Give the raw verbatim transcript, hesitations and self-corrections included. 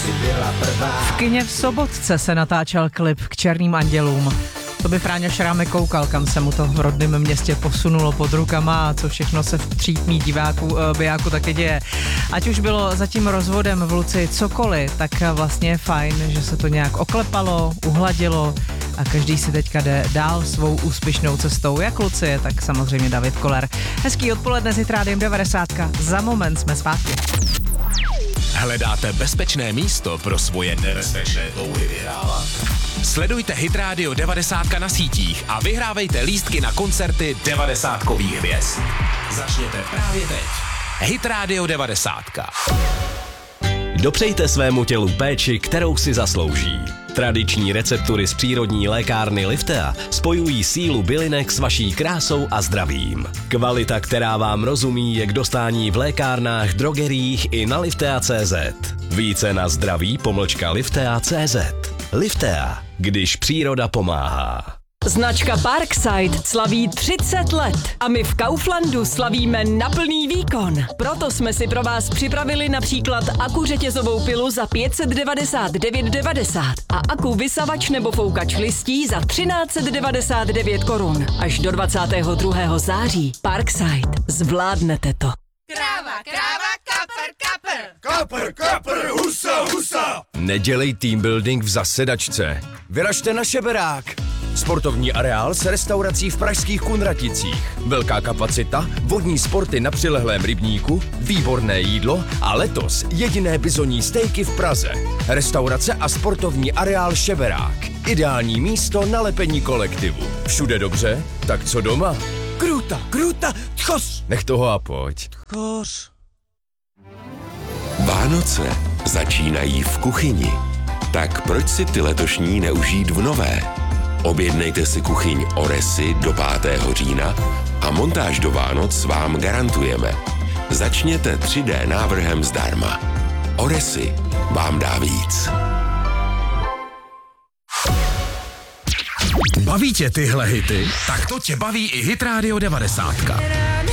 V kině v Sobotce se natáčel klip k Černým andělům. To by Fráňa Šrámek koukal, kam se mu to v rodném městě posunulo pod rukama a co všechno se v třítmí diváku, bijáku taky děje. Ať už bylo za tím rozvodem v Lucii cokoliv, tak vlastně je fajn, že se to nějak oklepalo, uhladilo a každý si teďka jde dál svou úspěšnou cestou, jak Lucie, tak samozřejmě David Koller. Hezký odpoledne s Hit Rádiem devadesát. Za moment jsme zpátky. Hledáte bezpečné místo pro svoje nebezpečné touhy vyhrávat? Sledujte Hit Radio devadesát na sítích a vyhrávejte lístky na koncerty devadesátkových hvězd. Začněte právě teď. Hit Radio devadesát. Dopřejte svému tělu péči, kterou si zaslouží. Tradiční receptury z přírodní lékárny Liftea spojují sílu bylinek s vaší krásou a zdravím. Kvalita, která vám rozumí, je k dostání v lékárnách, drogeriích i na liftea tečka cé zet. Více na zdraví pomlčka liftea tečka cé zet. Liftea, když příroda pomáhá. Značka Parkside slaví třicet let a my v Kauflandu slavíme na plný výkon. Proto jsme si pro vás připravili například aku řetězovou pilu za pět set devadesát devět devadesát a aku vysavač nebo foukač listí za třináct set devadesát devět korun. Až do dvacátého druhého září. Parkside. Zvládnete to. Kráva, kráva, kapr, kapr. Kapr, kapr, husa, husa. Nedělej team building v zasedačce. Vyražte na Šeberák. Sportovní areál s restaurací v pražských Kunraticích. Velká kapacita, vodní sporty na přilehlém rybníku, výborné jídlo a letos jediné bizonní stejky v Praze. Restaurace a sportovní areál Šeberák. Ideální místo na lepení kolektivu. Všude dobře, tak co doma? Kruta, kruta, tchos. Nech toho a pojď. Tchos. Vánoce začínají v kuchyni. Tak proč si ty letošní neužít v nové? Objednejte si kuchyň Oresy do pátého října a montáž do Vánoc vám garantujeme. Začněte tři dé návrhem zdarma. Oresy vám dá víc. Baví tě tyhle hity? Tak to tě baví i Hit Radio devadesát.